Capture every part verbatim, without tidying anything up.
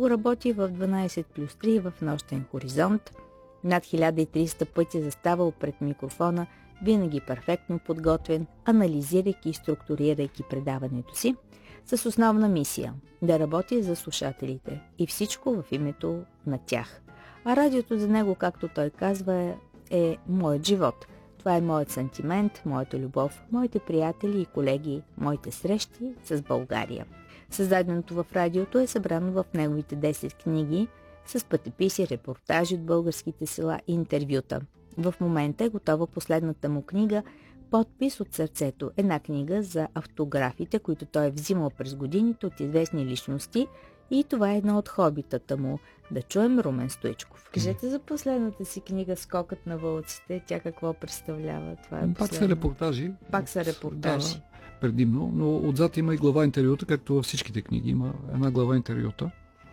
Много работи в дванайсет плюс три и в Нощен хоризонт. Над хиляда и триста пъти заставал пред микрофона, винаги перфектно подготвен, анализирайки и структурирайки предаването си, с основна мисия – да работи за слушателите и всичко в името на тях. А радиото за него, както той казва, е, е моят живот. Това е моят сантимент, моята любов, моите приятели и колеги, моите срещи с България. Създаденото в радиото е събрано в неговите десет книги с пътеписи, репортажи от българските села и интервюта. В момента е готова последната му книга "Подпис от сърцето", една книга за автографите, които той е взимал през годините от известни личности, и това е едно от хобитата му. Да чуем Румен Стоичков. Кажете за последната си книга "Скокът на вълците". Тя какво представлява? Това е Пак са репортажи. Пак са репортажи. Да, предимно, но отзад има и глава интервюта, както във всичките книги. Има една глава интервюта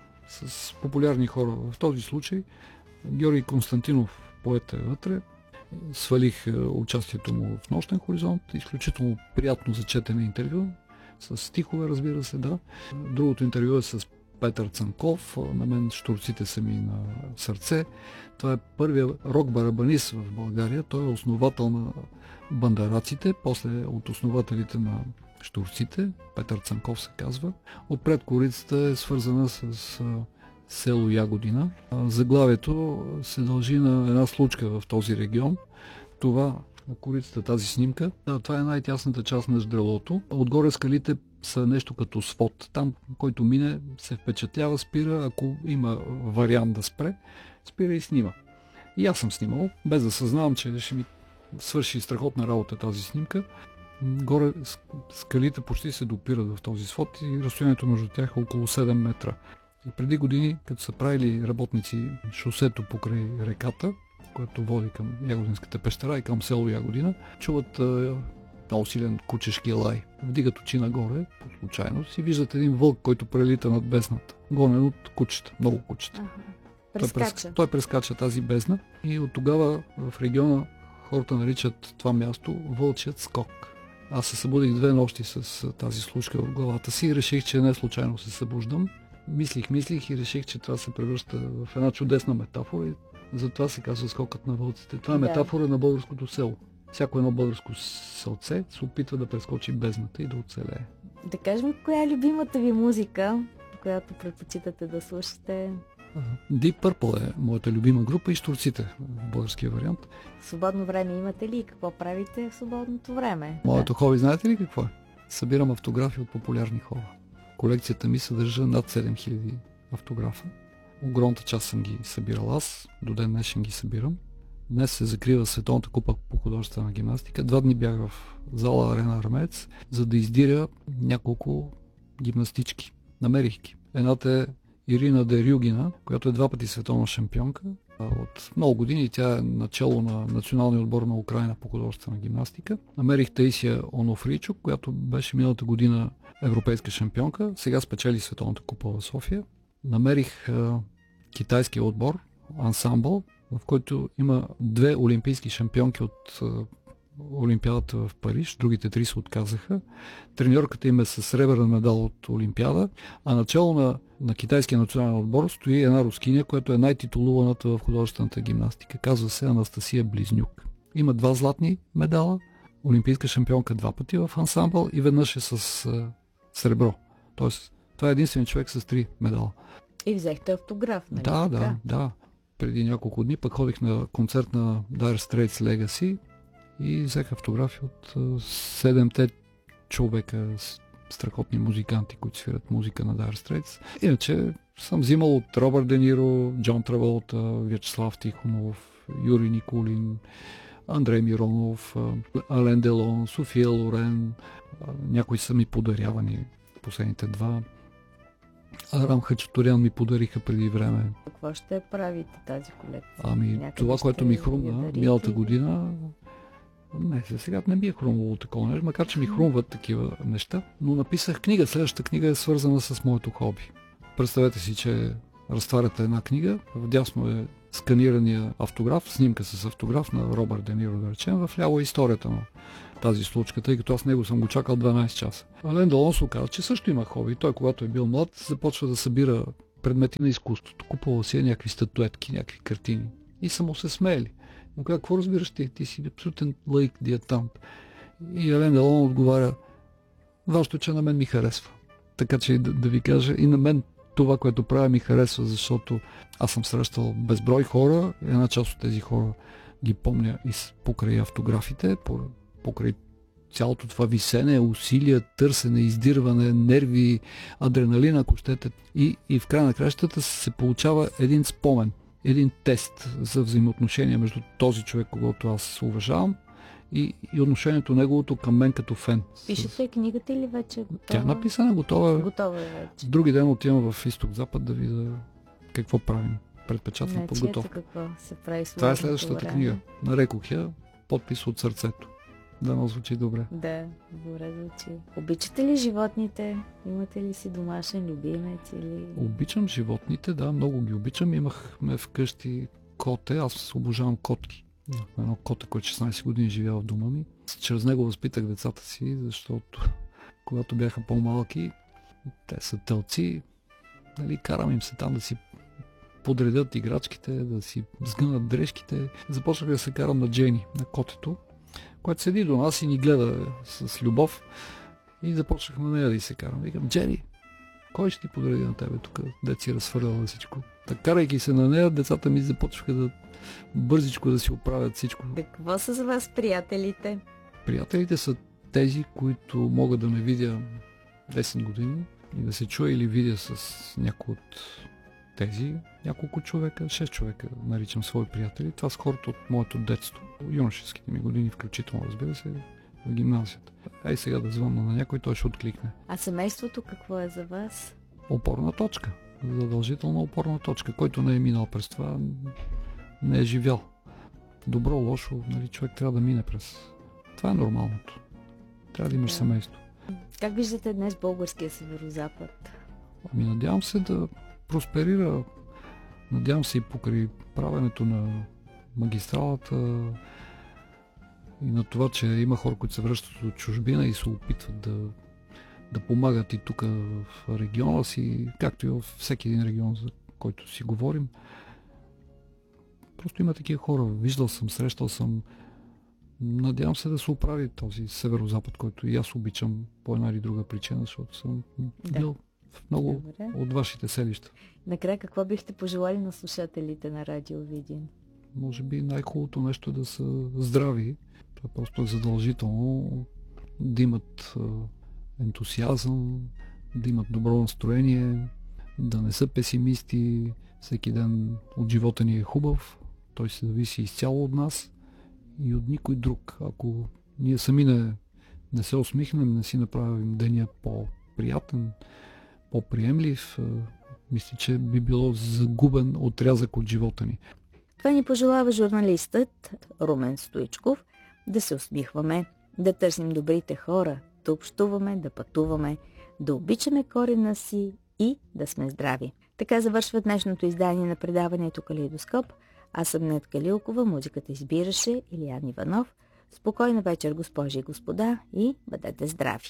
с популярни хора. В този случай Георги Константинов, поет, е вътре. Свалих участието му в Нощен хоризонт. Изключително приятно за четене интервю. С стихове, разбира се, да. Другото интервю е с Петър Цанков. На мен щурците са ми на сърце. Това е първият рок-барабанист в България. Той е основател на бандараците, после от основателите на щурците. Петър Цанков се казва. Отпред корицата е свързана с село Ягодина. Заглавието се дължи на една случка в този регион. Това на корицата, тази снимка, да, това е най-тясната част на ждрелото. Отгоре скалите са нещо като свод. Там, който мине, се впечатлява, спира. Ако има вариант да спре, спира и снима. И аз съм снимал, без да съзнавам, че ще ми свърши страхотна работа тази снимка. Горе скалите почти се допират в този свод и разстоянието между тях е около седем метра. И преди години, като са правили работници шосето покрай реката, което води към Ягодинската пещера и към село Ягодина, чуват е, много силен кучешки лай. Вдигат очи нагоре, по случайност, и виждат един вълк, който прелита над бездната, гонен от кучета, много кучета. Ага. Той, прес, той прескача тази бездна и от тогава в региона хората наричат това място Вълчият скок. Аз се събудих две нощи с тази случка в главата си и реших, че не случайно се събуждам. Мислих, мислих и реших, че това се превръща в една чудесна метафора и затова се казва "Скокът на вълците". Това е да. метафора на българското село. Всяко едно българско селце се опитва да прескочи бездната и да оцелее. Да кажем, коя е любимата ви музика, която предпочитате да слушате? Deep Purple е моята любима група и щурците в българския вариант. Свободно време имате ли и какво правите в свободното време? Моето хоби, знаете ли какво е? Събирам автографи от популярни хора. Колекцията ми съдържа над седем хиляди автографа. Огромната част съм ги събирал аз, до ден днешен ги събирам. Днес се закрива Световната купа по художествена гимнастика. Два дни бях в зала Арена Армеец, за да издиря няколко гимнастички. Намерих ги. Едната е Ирина Дерюгина, която е два пъти световна шампионка. От много години тя е начало на националния отбор на Украйна по художествена гимнастика. Намерих Таисия Онофрийчук, която беше миналата година европейска шампионка. Сега спечели Световната купа в София. Намерих а, китайския отбор, ансамбъл, в който има две олимпийски шампионки от а, Олимпиадата в Париж, другите три се отказаха. Треньорката им е със сребърен медал от Олимпиада, а начало на, на китайския национален отбор стои една рускиня, която е най-титулуваната в художествената гимнастика. Казва се Анастасия Близнюк. Има два златни медала, олимпийска шампионка два пъти в ансамбъл и веднъж е с а, сребро. Тоест, това е единствен човек с три медала. И взехте автограф, нали? Да, да, да. Преди няколко дни пък ходих на концерт на Dire Straits Legacy и взех автографи от седемте човека, страхотни музиканти, които свират музика на Dire Straits. Иначе съм взимал от Робърт Де Ниро, Джон Траволта, Вячеслав Тихонов, Юрий Никулин, Андрей Миронов, Ален Делон, София Лорен. Някои са ми подарявани последните два. Арам Хачатурян ми подариха преди време. Какво ще правите тази колекция? Ами някъде това, което ми хрумна миналата година, не, сега не би е хрумвало такова нещо, макар че ми хрумват такива неща, но написах книга. Следващата книга е свързана с моето хоби. Представете си, че разтваряте една книга, вдясно е сканирания автограф, снимка с автограф на Робърт Де Ниро, да речем, в ляво е историята на тази случка, тъй като аз него съм го чакал дванайсет часа. Ален Делон се оказа, че също има хоби. Той, когато е бил млад, започва да събира предмети на изкуството. Купувал си е някакви статуетки, някакви картини. И са му се смеели. Но какво разбираш ти? Ти си абсолютен лаик, диетант. И Ален Делон отговаря: важното, че на мен ми харесва. Така че да, да ви кажа, и на мен това, което правя, ми харесва, защото аз съм срещал безброй хора. Една част от тези хора ги помня и покрай автографите, покрай цялото това висене, усилия, търсене, издирване, нерви, адреналин, ако щете. И, и в края на кращата се получава един спомен, един тест за взаимоотношение между този човек, когото аз уважавам, и, и отношението неговото към мен като фен. Пишете книгата или вече готова? Тя е написана, готова е. Готова е вече. Други ден отивам в Изток-Запад да видя какво правим. Предпечатна подготовка. Какво се прави с Това е следващата време. книга. Нарекох я подпис от сърцето. Да, но звучи добре. Да, добре звучи. Обичате ли животните? Имате ли си домашен любимец? Или... Обичам животните, да, много ги обичам. Имахме вкъщи коте, аз обожавам котки. Едно коте, което шестнайсет години живява в дома ми. Чрез него възпитах децата си, защото когато бяха по-малки, те са тълци, нали, карам им се там да си подредят играчките, да си сгънат дрежките. Започнах да се карам на Джени, на котето, което седи до нас и ни гледа с любов, и започнах на нея да се карам. Викам: Джени, кой ще ти подреди на тебе тук, дет си разфърляла всичко? Так, карайки се на нея, децата ми започнаха да бързичко да си оправят всичко. Какво са за вас приятелите? Приятелите са тези, които мога да ме видя десет години и да се чуя или видя с някой от тези няколко човека, шест човека наричам свои приятели. Това са хората от моето детство, юношеските ми години, включително, разбира се, в гимназията. Ей сега да звънна на някой, той ще откликне. А семейството какво е за вас? Опорна точка. Задължителна опорна точка. Който не е минал през това, не е живял. Добро, лошо, нали, човек трябва да мине през. Това е нормалното. Трябва да имаш семейство. Как виждате днес българския северозапад? Ами надявам се да просперира. Надявам се и покрай правенето на магистралата и на това, че има хора, които се връщат от чужбина и се опитват да, да помагат и тук в региона си, както и във всеки един регион, за който си говорим. Просто има такива хора. Виждал съм, срещал съм. Надявам се да се оправи този северозапад, който и аз обичам по една или друга причина, защото съм да. бил в много Добре. от вашите селища. Накрая, какво бихте пожелали на слушателите на Радио Видин? Може би най-хубавото нещо е да са здрави. Това просто е задължително. Да имат ентусиазъм, да имат добро настроение, да не са песимисти. Всеки ден от живота ни е хубав. Той се зависи изцяло от нас и от никой друг. Ако ние сами не, не се усмихнем, не си направим деня по-приятен, по-приемлив, мисля, че би било загубен отрязък от живота ни. Това ни пожелава журналистът Румен Стоичков. Да се усмихваме, да търсим добрите хора, да общуваме, да пътуваме, да обичаме корена си и да сме здрави. Така завършва днешното издание на предаването Калейдоскоп. Аз съм Нетка Лилкова, музиката избираше Илиян Иванов. Спокойна вечер, госпожи и господа, и бъдете здрави!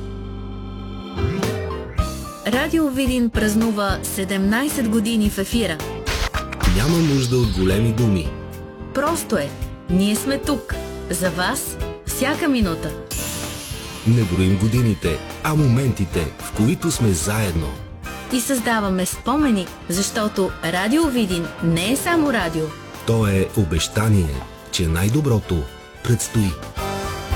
Радио Видин празнува седемнайсет години в ефира. Няма нужда от големи думи. Просто е. Ние сме тук. За вас всяка минута. Не броим годините, а моментите, в които сме заедно. И създаваме спомени, защото Радио Видин не е само радио. То е обещание, че най-доброто предстои.